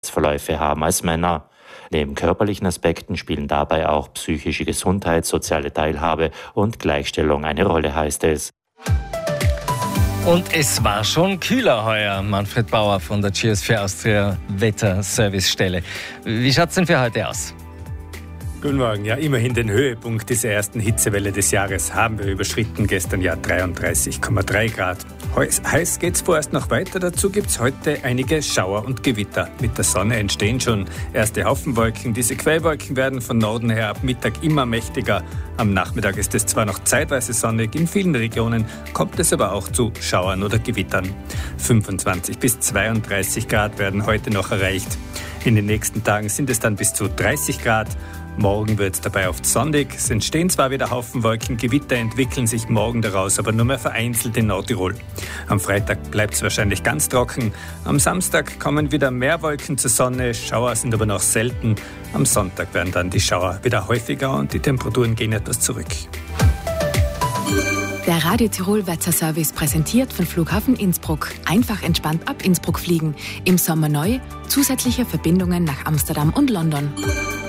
Verläufe haben als Männer. Neben körperlichen Aspekten spielen dabei auch psychische Gesundheit, soziale Teilhabe und Gleichstellung eine Rolle, heißt es. Und es war schon kühler heuer. Manfred Bauer von der Geosphere Austria Wetterservicestelle. Wie schaut es denn für heute aus? Guten Morgen. Ja, immerhin den Höhepunkt dieser ersten Hitzewelle des Jahres haben wir überschritten. Gestern ja 33,3 Grad. Heiß geht's vorerst noch weiter. Dazu gibt's heute einige Schauer und Gewitter. Mit der Sonne entstehen schon erste Haufenwolken. Diese Quellwolken werden von Norden her ab Mittag immer mächtiger. Am Nachmittag ist es zwar noch zeitweise sonnig, in vielen Regionen kommt es aber auch zu Schauern oder Gewittern. 25 bis 32 Grad werden heute noch erreicht. In den nächsten Tagen sind es dann bis zu 30 Grad. Morgen wird es dabei oft sonnig. Es entstehen zwar wieder Haufenwolken, Gewitter entwickeln sich morgen daraus, aber nur mehr vereinzelt in Nordtirol. Am Freitag bleibt es wahrscheinlich ganz trocken. Am Samstag kommen wieder mehr Wolken zur Sonne, Schauer sind aber noch selten. Am Sonntag werden dann die Schauer wieder häufiger und die Temperaturen gehen etwas zurück. Der Radio Tirol Wetterservice präsentiert von Flughafen Innsbruck. Einfach entspannt ab Innsbruck fliegen. Im Sommer neu, zusätzliche Verbindungen nach Amsterdam und London.